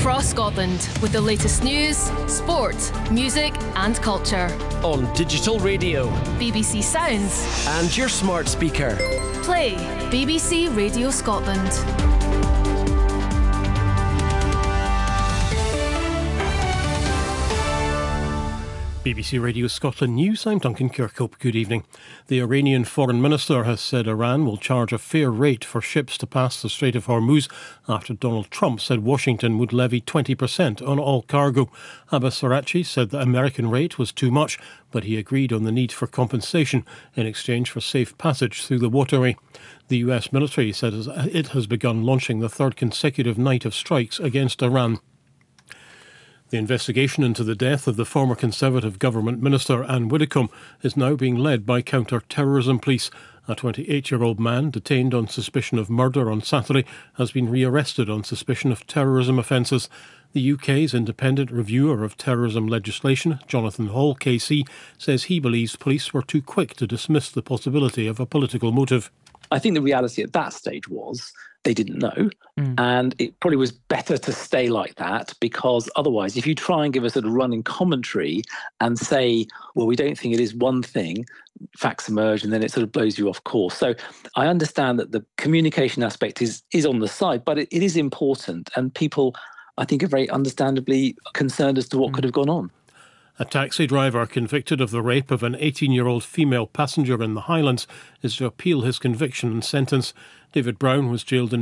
across Scotland with the latest news, sport, music and culture. On digital radio, BBC Sounds and your smart speaker. Play BBC Radio Scotland. BBC Radio Scotland News, I'm Duncan Kirkhope. Good evening. The Iranian Foreign Minister has said Iran will charge a fair rate for ships to pass the Strait of Hormuz after Donald Trump said Washington would levy 20% on all cargo. Abbas Araghchi said the American rate was too much, but he agreed on the need for compensation in exchange for safe passage through the waterway. The US military said it has begun launching the third consecutive night of strikes against Iran. The investigation into the death of the former Conservative government minister Anne Widdecombe is now being led by counter-terrorism police. A 28-year-old man detained on suspicion of murder on Saturday has been rearrested on suspicion of terrorism offences. The UK's independent reviewer of terrorism legislation, Jonathan Hall KC, says he believes police were too quick to dismiss the possibility of a political motive. I think the reality at that stage was they didn't know. And it probably was better to stay like that, because otherwise, if you try and give a sort of running commentary and say, well, we don't think it is one thing, facts emerge and then it sort of blows you off course. So I understand that the communication aspect is on the side, but it is important. And people, I think, are very understandably concerned as to what could have gone on. A taxi driver convicted of the rape of an 18-year-old female passenger in the Highlands is to appeal his conviction and sentence. David Brown was jailed in